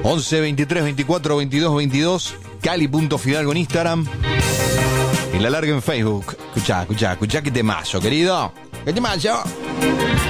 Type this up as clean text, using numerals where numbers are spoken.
11 23 24 22 22. Cali.fidalgo en Instagram. Y la larga en Facebook. Escuchá que temazo, querido. ¡Qué temazo!